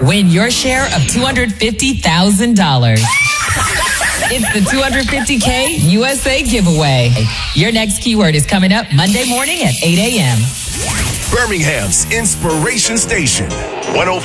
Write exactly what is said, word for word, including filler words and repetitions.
Win your share of two hundred fifty thousand dollars. It's the two hundred fifty K U S A giveaway. Your next keyword is coming up Monday morning at eight a.m. Birmingham's Inspiration Station. one oh